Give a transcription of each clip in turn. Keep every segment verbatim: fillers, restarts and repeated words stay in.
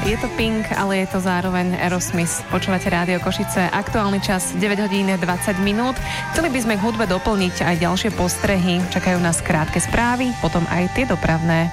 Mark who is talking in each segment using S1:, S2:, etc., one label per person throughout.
S1: Je to Pink, ale je to zároveň Aerosmith. Počúvate Rádio Košice, aktuálny čas deväť hodín dvadsať minút. Chceli by sme k hudbe doplniť aj ďalšie postrehy. Čakajú nás krátke správy, potom aj tie dopravné.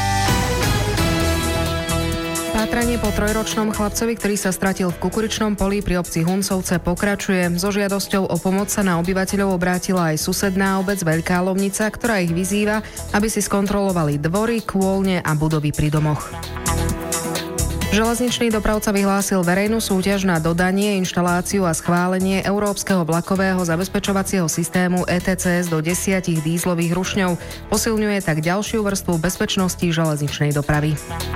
S1: Pátranie po trojročnom chlapcovi, ktorý sa stratil v kukuričnom poli pri obci Huncovce, pokračuje. So žiadosťou o pomoc sa na obyvateľov obrátila aj susedná obec Veľká Lomnica, ktorá ich vyzýva, aby si skontrolovali dvory, kôlne a budovy pri domoch. Železničný dopravca vyhlásil verejnú súťaž na dodanie, inštaláciu a schválenie európskeho vlakového zabezpečovacieho systému é té cé es do desiatich dízlových rušňov. Posilňuje tak ďalšiu vrstvu bezpečnosti železničnej dopravy.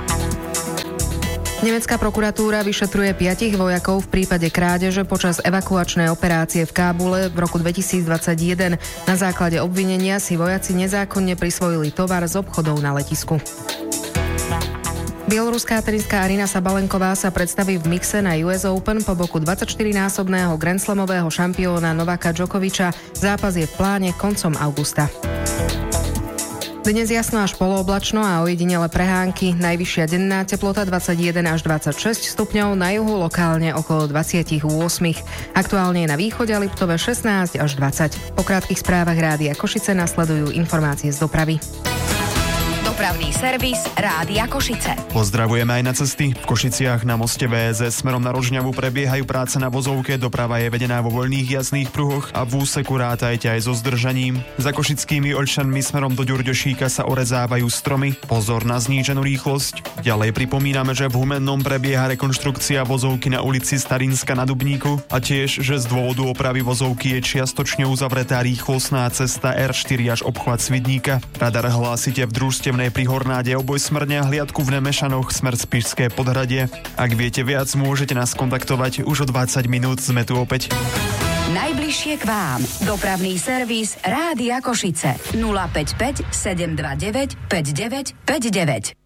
S1: Nemecká prokuratúra vyšetruje piatich vojakov v prípade krádeže počas evakuačnej operácie v Kábule v roku dvetisícdvadsaťjeden. Na základe obvinenia si vojaci nezákonne prisvojili tovar z obchodov na letisku. Bieloruská tenistka Aryna Sabalenková sa predstaví v mixe na ú es Open po boku dvadsaťštyrinásobného Grand Slamového šampióna Novaka Djokoviča. Zápas je v pláne koncom augusta. Dnes jasno až polooblačno a ojedinele prehánky. Najvyššia denná teplota dvadsaťjeden až dvadsaťšesť stupňov, na juhu lokálne okolo dvadsaťosem. Aktuálne je na východe a Liptove šestnásť až dvadsať. Po krátkych správach Rádia Košice nasledujú informácie z dopravy.
S2: Dopravný servis Rádia Košice.
S3: Pozdravujeme aj na cesty. V Košiciach na moste vé es es smerom na Rožňavu prebiehajú práce na vozovke, doprava je vedená vo voľných jazdných pruhoch a v úseku rátajte aj so zdržaním. Za Košickými Oľšanmi smerom do Ďurďošíka sa orezávajú stromy. Pozor na zníženú rýchlosť. Ďalej pripomíname, že v Humennom prebieha rekonštrukcia vozovky na ulici Starinska na Dubníku a tiež, že z dôvodu opravy vozovky je čiastočne uzavretá rýchlostná cesta er štyri až obchvat Svidníka. Radar hlásite v družstevnej pri Hornáde oboj smrne a hliadku v Nemešanoch smer Spišské Podhradie. Ak viete viac, môžete nás kontaktovať. Už o dvadsať minút sme tu opäť.
S2: Najbližšie k vám. Dopravný servis Rádia Košice. nula päť päť sedem dva deväť päť deväť päť deväť.